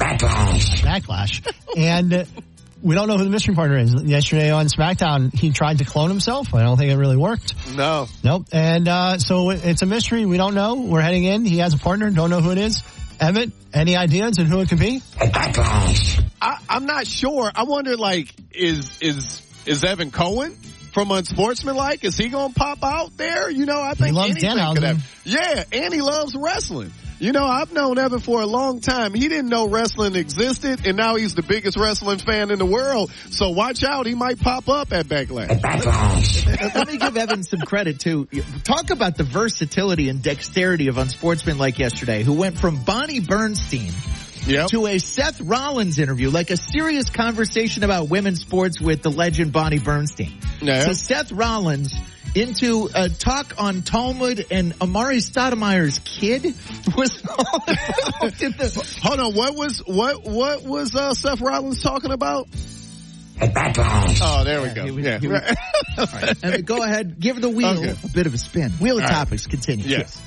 Backlash. And we don't know who the mystery partner is. Yesterday on SmackDown, he tried to clone himself. I don't think it really worked. No. Nope. And so it's a mystery. We don't know. We're heading in. He has a partner. Don't know who it is. Emmett, any ideas on who it could be? I'm not sure. I wonder, like, is Evan Cohen from Unsportsmanlike? Is he going to pop out there? You know, I think he loves anything could happen. Yeah, and he loves wrestling. You know, I've known Evan for a long time. He didn't know wrestling existed, and now he's the biggest wrestling fan in the world. So watch out. He might pop up at Backlash. Let me give Evan some credit, too. Talk about the versatility and dexterity of Unsportsmanlike yesterday, who went from Bonnie Bernstein to a Seth Rollins interview, like a serious conversation about women's sports with the legend Bonnie Bernstein. Yeah. So Seth Rollins into a talk on Talmud, and Amari Stoudemire's kid was all involved in the... Hold on, what was Seth Rollins talking about? Oh, there we go. All right. And go ahead, give the wheel a bit of a spin. Wheel of topics, continue. Yes.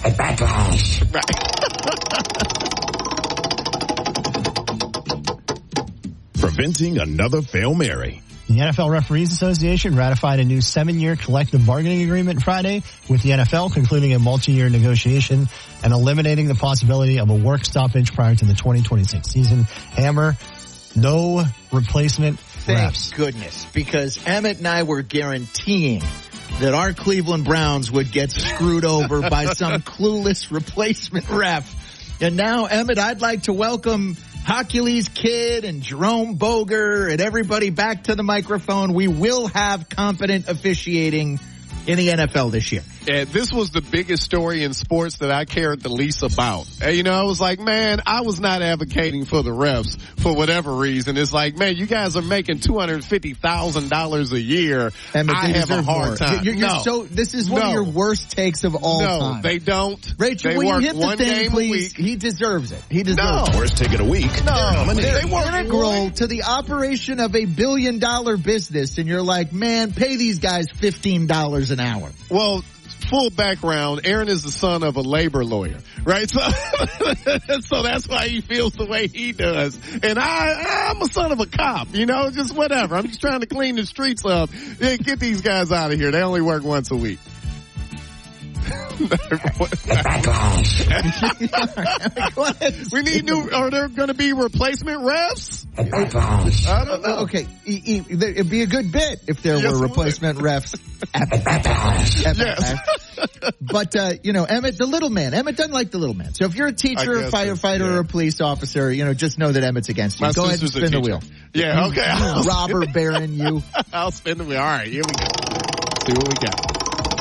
Preventing another Fail Mary. The NFL Referees Association ratified a new 7-year collective bargaining agreement Friday with the NFL, concluding a multi-year negotiation and eliminating the possibility of a work stoppage prior to the 2026 season. Hammer, no replacement refs. Thank goodness, because Emmett and I were guaranteeing that our Cleveland Browns would get screwed over by some clueless replacement ref. And now, Emmett, I'd like to welcome Hercules Kidd and Jerome Boger and everybody back to the microphone. We will have competent officiating in the NFL this year. And this was the biggest story in sports that I cared the least about. And, you know, I was like, man, I was not advocating for the refs for whatever reason. It's like, man, you guys are making $250,000 a year. And I have a hard time. This is one of your worst takes of all time. No, they don't. Rachel, they will work you hit the one thing, game please? a week. He deserves it. He deserves it. Worst take of the week. No, they're work integral to the operation of a billion-dollar business, and you're like, man, pay these guys $15 an hour. Well, full background, Aaron is the son of a labor lawyer, right? So, so that's why he feels the way he does. And I'm a son of a cop, you know, just whatever. I'm just trying to clean the streets up. Yeah, get these guys out of here. They only work once a week. We need new, are there going to be replacement refs? I don't know. Okay, it'd be a good bit if there were replacement refs. But, you know, Emmett, the little man. Emmett doesn't like the little man. So if you're a teacher, a firefighter, or a police officer, you know, just know that Emmett's against you. My Go ahead and spin the wheel. Yeah, okay. Robber Baron, you. I'll spin the wheel. All right, here we go. See what we got.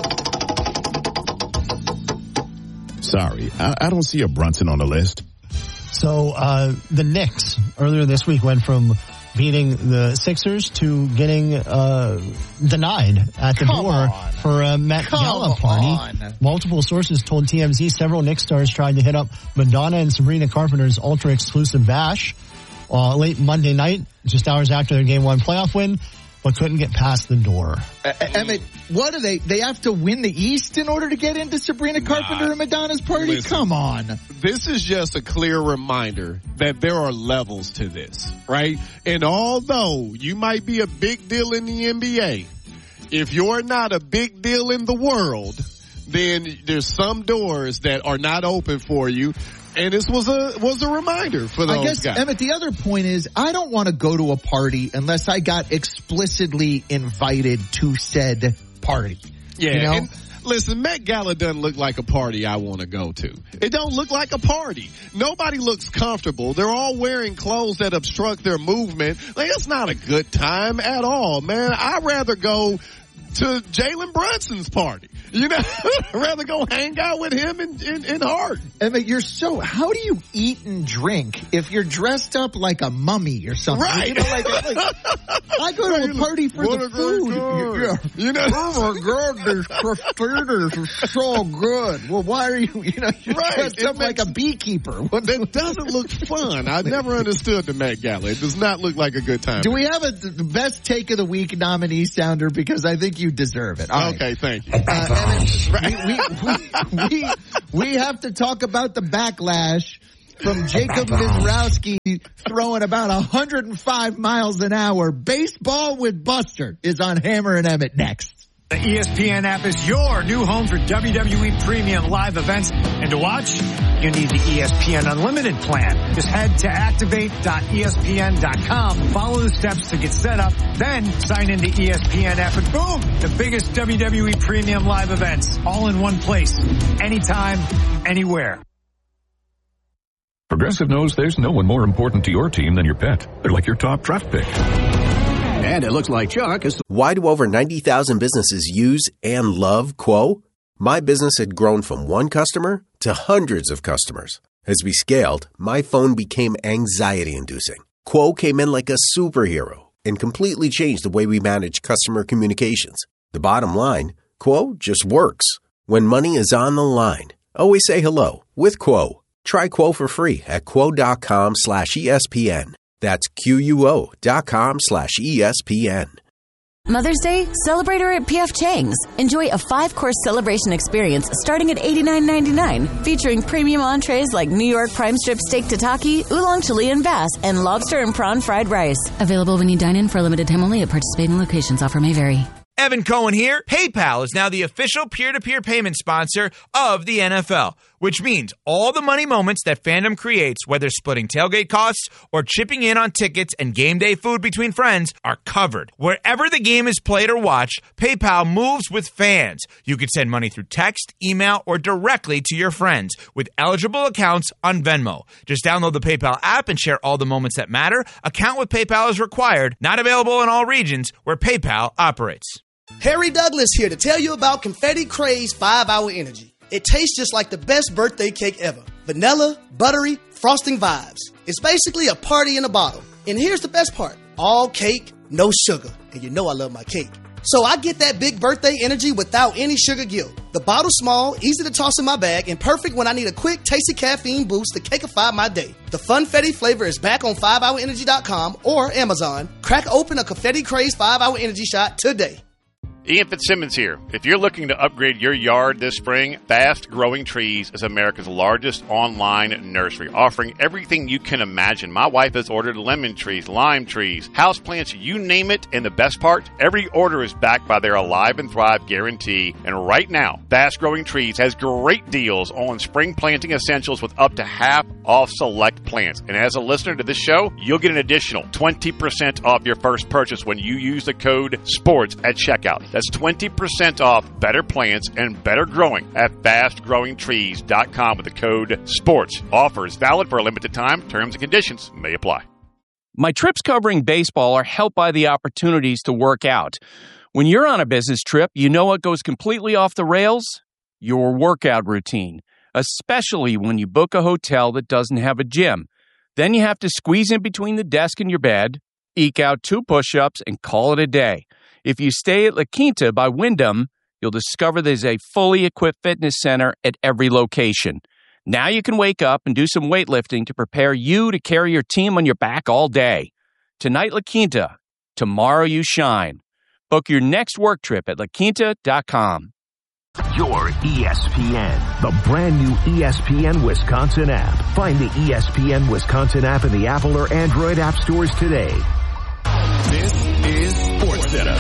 Sorry, I don't see a Brunson on the list. So the Knicks earlier this week went from beating the Sixers to getting denied at the door for a Met Gala party. Multiple sources told TMZ several Knicks stars tried to hit up Madonna and Sabrina Carpenter's ultra-exclusive bash late Monday night, just hours after their Game 1 playoff win, but couldn't get past the door. Emmett, what are they? They have to win the East in order to get into Sabrina Carpenter and Madonna's party? Listen, come on. This is just a clear reminder that there are levels to this, right? And although you might be a big deal in the NBA, if you're not a big deal in the world, then there's some doors that are not open for you. And this was a reminder for those guys. Emmett, the other point is, I don't want to go to a party unless I got explicitly invited to said party. Yeah, you know? And listen, Met Gala doesn't look like a party I want to go to. It don't look like a party. Nobody looks comfortable. They're all wearing clothes that obstruct their movement. Like, it's not a good time at all, man. I'd rather go to Jalen Brunson's party. You know, I'd rather go hang out with him in Hart. Emmett, how do you eat and drink if you're dressed up like a mummy or something? Right. You know, like I go to a party for the food. You know, oh my God, these crostitas are so good. Well, why are you're dressed up like a beekeeper? That doesn't look fun. I never understood the Met Gala. It does not look like a good time. Do we have the best take of the week nominee sounder? Because I think you deserve it. All okay, thank you. We have to talk about the backlash from Jacob Mizrowski Bussy throwing about 105 miles an hour. Baseball with Buster is on Hammer and Emmett next. The ESPN app is your new home for WWE Premium live events. And to watch, you need the ESPN Unlimited plan. Just head to activate.espn.com, follow the steps to get set up, then sign into ESPN app, and boom, the biggest WWE Premium live events all in one place, anytime, anywhere. Progressive knows there's no one more important to your team than your pet. They're like your top draft pick. And it looks like Chuck is... Why do over 90,000 businesses use and love Quo? My business had grown from one customer to hundreds of customers. As we scaled, my phone became anxiety-inducing. Quo came in like a superhero and completely changed the way we manage customer communications. The bottom line, Quo just works. When money is on the line, always say hello with Quo. Try Quo for free at quo.com/ESPN. That's QUO.com/ESPN. Mother's Day? Celebrate her at P.F. Chang's. Enjoy a 5-course celebration experience starting at $89.99, featuring premium entrees like New York prime strip steak tataki, oolong Chilean bass, and lobster and prawn fried rice. Available when you dine in for a limited time only at participating locations. Offer may vary. Evan Cohen here. PayPal is now the official peer-to-peer payment sponsor of the NFL, which means all the money moments that fandom creates, whether splitting tailgate costs or chipping in on tickets and game day food between friends, are covered. Wherever the game is played or watched, PayPal moves with fans. You can send money through text, email, or directly to your friends with eligible accounts on Venmo. Just download the PayPal app and share all the moments that matter. Account with PayPal is required. Not available in all regions where PayPal operates. Harry Douglas here to tell you about Confetti Craze 5-Hour Energy. It tastes just like the best birthday cake ever. Vanilla, buttery, frosting vibes. It's basically a party in a bottle. And here's the best part. All cake, no sugar. And you know I love my cake. So I get that big birthday energy without any sugar guilt. The bottle's small, easy to toss in my bag, and perfect when I need a quick, tasty caffeine boost to cakeify my day. The Funfetti flavor is back on 5hourenergy.com or Amazon. Crack open a Confetti Craze 5-Hour Energy shot today. Ian Fitzsimmons here. If you're looking to upgrade your yard this spring, Fast Growing Trees is America's largest online nursery, offering everything you can imagine. My wife has ordered lemon trees, lime trees, houseplants, you name it. And the best part, every order is backed by their Alive and Thrive guarantee. And right now, Fast Growing Trees has great deals on spring planting essentials with up to half off select plants. And as a listener to this show, you'll get an additional 20% off your first purchase when you use the code SPORTS at checkout. That's 20% off better plants and better growing at fastgrowingtrees.com with the code SPORTS. Offers valid for a limited time. Terms and conditions may apply. My trips covering baseball are helped by the opportunities to work out. When you're on a business trip, you know what goes completely off the rails? Your workout routine, especially when you book a hotel that doesn't have a gym. Then you have to squeeze in between the desk and your bed, eke out 2 push-ups, and call it a day. If you stay at La Quinta by Wyndham, you'll discover there's a fully equipped fitness center at every location. Now you can wake up and do some weightlifting to prepare you to carry your team on your back all day. Tonight, La Quinta. Tomorrow, you shine. Book your next work trip at laquinta.com. Your ESPN, the brand new ESPN Wisconsin app. Find the ESPN Wisconsin app in the Apple or Android app stores today. This is SportsCenter.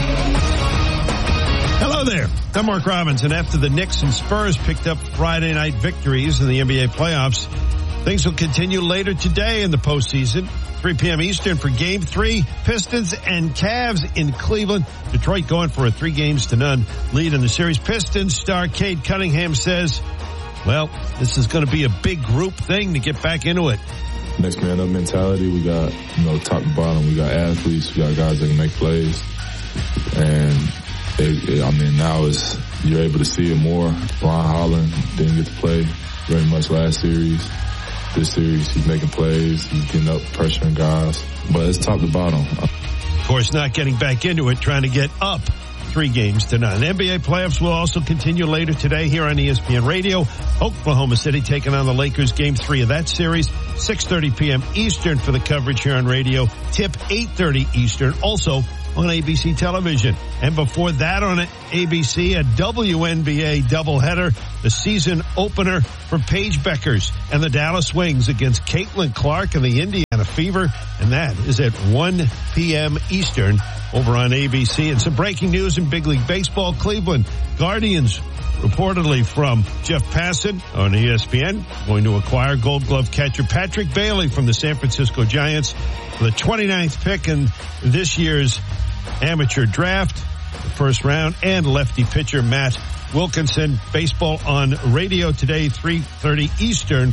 Hello there. I'm Mark Robinson. After the Knicks and Spurs picked up Friday night victories in the NBA playoffs, things will continue later today in the postseason. 3 p.m. Eastern for Game 3. Pistons and Cavs in Cleveland. Detroit going for a 3-0 lead in the series. Pistons star Cade Cunningham says, well, this is going to be a big group thing to get back into it. Next man up mentality. We got, top to bottom. We got athletes. We got guys that can make plays. And, now you're able to see it more. Ron Holland didn't get to play very much last series. This series, he's making plays. He's getting up, pressuring guys. But it's top to bottom. Of course, not getting back into it, trying to get up 3-0. NBA playoffs will also continue later today here on ESPN Radio. Oklahoma City taking on the Lakers, Game 3 of that series. 6:30 p.m. Eastern for the coverage here on radio. Tip 8:30 Eastern, also on ABC television. And before that on ABC, a WNBA doubleheader, the season opener for Paige Beckers and the Dallas Wings against Caitlin Clark and the Indiana Fever, and that is at 1 p.m. Eastern over on ABC. And some breaking news in Big League Baseball. Cleveland Guardians, reportedly from Jeff Passan on ESPN, going to acquire Gold Glove catcher Patrick Bailey from the San Francisco Giants for the 29th pick in this year's amateur draft, the first round, and lefty pitcher Matt Wilkinson. Baseball on radio today, 3:30 Eastern.